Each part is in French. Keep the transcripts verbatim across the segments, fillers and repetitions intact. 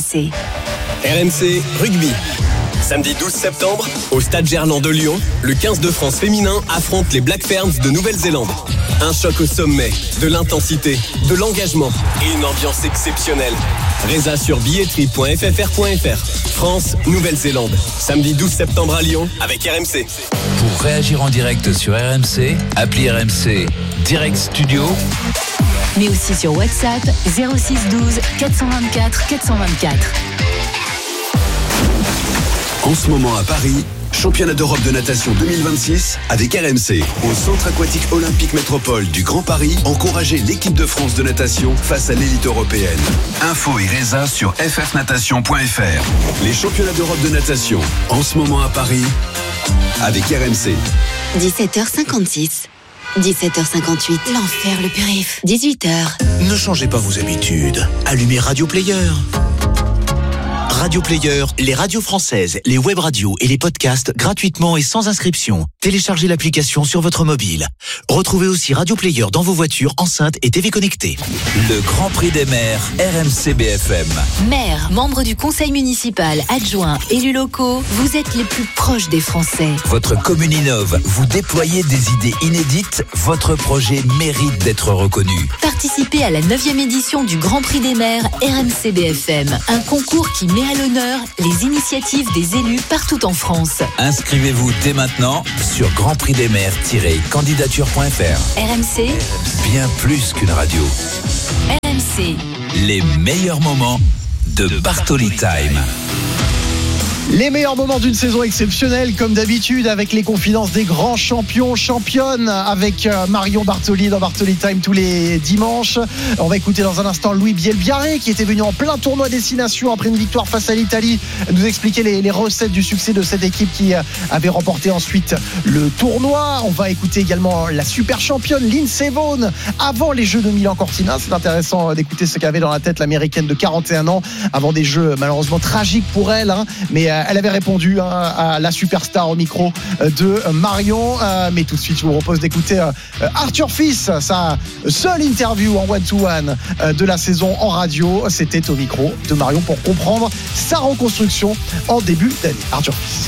C. R M C Rugby. Samedi douze septembre, au Stade Gerland de Lyon, le quinze de France féminin affronte les Black Ferns de Nouvelle-Zélande. Un choc au sommet, de l'intensité, de l'engagement et une ambiance exceptionnelle. Résa sur billetterie point f f r point f r. France, Nouvelle-Zélande. Samedi douze septembre à Lyon avec R M C. Pour réagir en direct sur R M C, appelez R M C Direct Studio. Mais aussi sur WhatsApp zéro six douze quatre cent vingt-quatre quatre cent vingt-quatre. En ce moment à Paris, championnat d'Europe de natation deux mille vingt-six avec R M C. Au Centre aquatique olympique métropole du Grand Paris, encouragez l'équipe de France de natation face à l'élite européenne. Info et résa sur f f natation point f r. Les championnats d'Europe de natation, en ce moment à Paris, avec R M C. dix-sept heures cinquante-six. dix-sept heures cinquante-huit. L'enfer, le périph'. dix-huit heures. Ne changez pas vos habitudes. Allumez Radio Player. Radio Player, les radios françaises, les web radios et les podcasts gratuitement et sans inscription. Téléchargez l'application sur votre mobile. Retrouvez aussi Radio Player dans vos voitures, enceintes et T V connectées. Le Grand Prix des maires, R M C B F M. Maires, membres du conseil municipal, adjoints, élus locaux, vous êtes les plus proches des Français. Votre commune innove, vous déployez des idées inédites, votre projet mérite d'être reconnu. Participez à la neuvième édition du Grand Prix des maires R M C B F M, un concours qui met à l'honneur les initiatives des élus partout en France. Inscrivez-vous dès maintenant sur grand prix des maires tiret candidature point f r. R M C, Bien plus qu'une radio. R M C. Les meilleurs moments de Bartoli Time. Les meilleurs moments d'une saison exceptionnelle, comme d'habitude, avec les confidences des grands champions, championnes, avec Marion Bartoli dans Bartoli Time tous les dimanches. On va écouter dans un instant Louis Bielbiarré, qui était venu en plein tournoi destination après une victoire face à l'Italie, nous expliquer les, les recettes du succès de cette équipe qui avait remporté ensuite le tournoi. On va écouter également la super championne Lindsey Vonn avant les Jeux de Milan-Cortina. C'est intéressant d'écouter ce qu'avait dans la tête l'américaine de quarante et un ans avant des Jeux malheureusement tragiques pour elle, hein, mais elle avait répondu hein, à la superstar au micro de Marion. Euh, mais tout de suite, je vous propose d'écouter euh, Arthur Fils, sa seule interview en one-to-one euh, de la saison en radio. C'était au micro de Marion pour comprendre sa reconstruction en début d'année. Arthur Fils.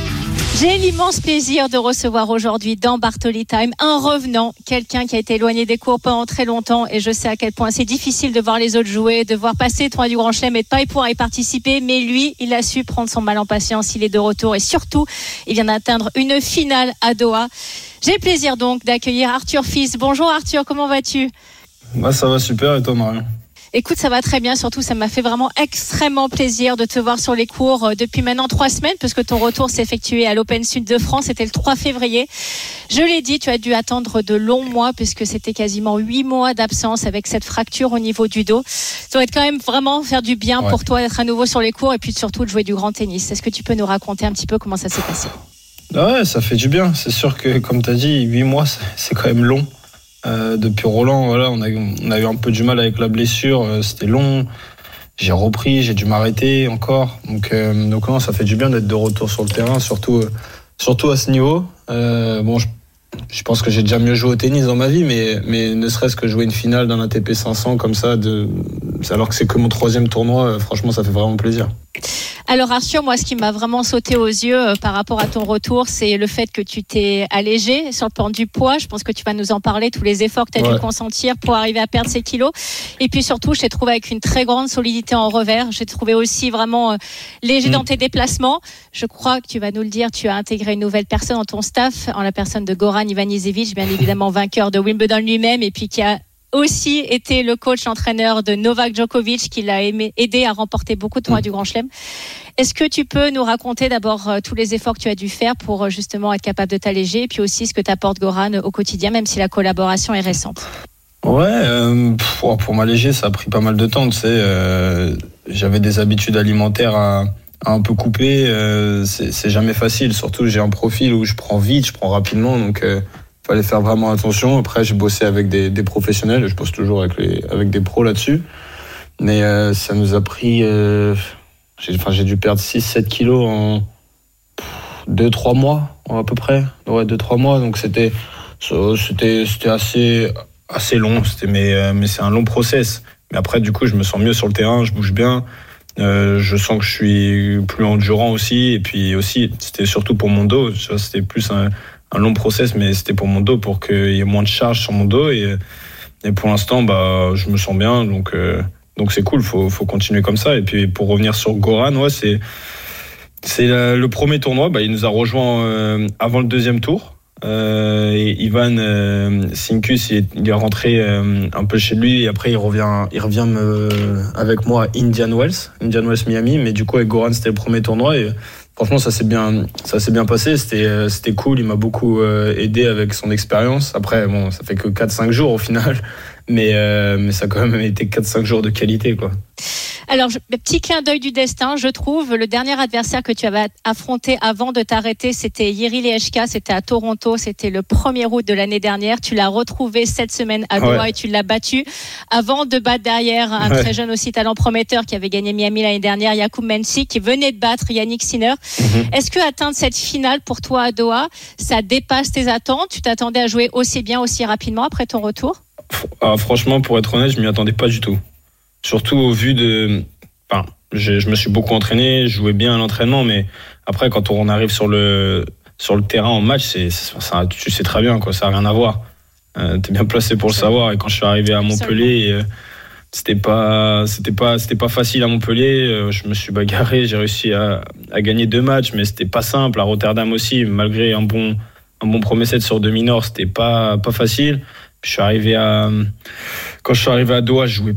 J'ai l'immense plaisir de recevoir aujourd'hui dans Bartoli Time un revenant, quelqu'un qui a été éloigné des cours pendant très longtemps, et je sais à quel point c'est difficile de voir les autres jouer, de voir passer le tournoi du Grand Chelem et de pas pouvoir y participer, mais lui, il a su prendre son mal en patience, il est de retour et surtout, il vient d'atteindre une finale à Doha. J'ai le plaisir donc d'accueillir Arthur Fils. Bonjour Arthur, comment vas-tu ? Bah, ça va super, et toi Marion ? Écoute, ça va très bien, surtout ça m'a fait vraiment extrêmement plaisir de te voir sur les cours depuis maintenant trois semaines, parce que ton retour s'est effectué à l'Open Sud de France, c'était le trois février. Je l'ai dit, tu as dû attendre de longs mois, puisque c'était quasiment huit mois d'absence avec cette fracture au niveau du dos. Ça doit être quand même vraiment faire du bien ouais. pour toi d'être à nouveau sur les cours et puis surtout de jouer du grand tennis. Est-ce que tu peux nous raconter un petit peu comment ça s'est passé ? Ouais, ça fait du bien. C'est sûr que, comme tu as dit, huit mois, c'est quand même long. Euh, depuis Roland, voilà, on a, on a eu un peu du mal avec la blessure, euh, c'était long, j'ai repris, j'ai dû m'arrêter encore, donc, euh, donc non, ça fait du bien d'être de retour sur le terrain, surtout, euh, surtout à ce niveau. Euh, bon, je, je pense que j'ai déjà mieux joué au tennis dans ma vie, mais, mais ne serait-ce que jouer une finale d'un A T P cinq cents comme ça, de, alors que c'est que mon troisième tournoi, euh, franchement, ça fait vraiment plaisir. Alors Arthur, moi ce qui m'a vraiment sauté aux yeux euh, par rapport à ton retour, c'est le fait que tu t'es allégé sur le plan du poids. Je pense que tu vas nous en parler, tous les efforts que tu as ouais. dû consentir pour arriver à perdre ces kilos. Et puis surtout, je t'ai trouvé avec une très grande solidité en revers. J'ai trouvé aussi vraiment euh, léger mmh. dans tes déplacements. Je crois que tu vas nous le dire, tu as intégré une nouvelle personne dans ton staff, en la personne de Goran Ivanisevic, bien évidemment vainqueur de Wimbledon lui-même, et puis qui a aussi été le coach entraîneur de Novak Djokovic, qui l'a aimé, aidé à remporter beaucoup de tournois mmh. du Grand Chelem. Est-ce que tu peux nous raconter d'abord euh, tous les efforts que tu as dû faire pour euh, justement être capable de t'alléger, et puis aussi ce que t'apporte Goran au quotidien, même si la collaboration est récente? Ouais, euh, pour, pour m'alléger, ça a pris pas mal de temps. Tu sais, euh, j'avais des habitudes alimentaires à, à un peu couper. Euh, c'est, c'est jamais facile. Surtout, j'ai un profil où je prends vite, je prends rapidement, donc. Euh, fallait faire vraiment attention. Après, j'ai bossé avec des, des professionnels. Je bosse toujours avec, les, avec des pros là-dessus. Mais euh, ça nous a pris... Euh, j'ai, enfin, j'ai dû perdre six sept kilos en deux trois mois, à peu près. Ouais, deux trois mois. Donc, c'était, c'était, c'était assez, assez long. C'était, mais, mais c'est un long process. Mais après, du coup, je me sens mieux sur le terrain. Je bouge bien. Euh, je sens que je suis plus endurant aussi. Et puis aussi, c'était surtout pour mon dos. Tu vois, c'était plus un, un long process, mais c'était pour mon dos, pour qu'il y ait moins de charge sur mon dos. Et, et pour l'instant, bah, je me sens bien. Donc, euh, donc c'est cool, il faut, faut continuer comme ça. Et puis pour revenir sur Goran, ouais, c'est, c'est le, le premier tournoi. Bah, il nous a rejoint euh, avant le deuxième tour. Euh, et Ivan euh, Sinkus, il est, il est rentré euh, un peu chez lui et après il revient, il revient me, avec moi à Indian Wells, Indian Wells Miami. Mais du coup avec Goran c'était le premier tournoi et franchement ça s'est bien, ça s'est bien passé. C'était, c'était cool. Il m'a beaucoup euh, aidé avec son expérience. Après bon, ça fait que quatre cinq jours au final, mais euh, mais ça a quand même été quatre cinq jours de qualité quoi. Alors, je, petit clin d'œil du destin, je trouve. Le dernier adversaire que tu avais affronté avant de t'arrêter, c'était Jiří Leška. C'était à Toronto. C'était le premier août de l'année dernière. Tu l'as retrouvé cette semaine à Doha ouais. et tu l'as battu. Avant de battre derrière un ouais. très jeune aussi talent prometteur qui avait gagné Miami l'année dernière, Jakub Mensik, qui venait de battre Yannick Sinner. Mm-hmm. Est-ce que atteindre cette finale pour toi à Doha, ça dépasse tes attentes? Tu t'attendais à jouer aussi bien, aussi rapidement après ton retour? Ah, franchement, pour être honnête, je m'y attendais pas du tout. Surtout au vu de... Enfin, je, je me suis beaucoup entraîné, je jouais bien à l'entraînement, mais après, quand on arrive sur le, sur le terrain en match, c'est, c'est, ça, tu sais très bien, quoi, ça n'a rien à voir. Euh, t'es bien placé pour le savoir. Et quand je suis arrivé à Montpellier, euh, c'était pas, c'était pas, c'était pas facile à Montpellier. Euh, je me suis bagarré, j'ai réussi à, à gagner deux matchs, mais c'était pas simple. À Rotterdam aussi, malgré un bon, un bon premier set sur demi-nord, c'était pas, pas facile. Puis je suis arrivé à... Quand je suis arrivé à Doha, je jouais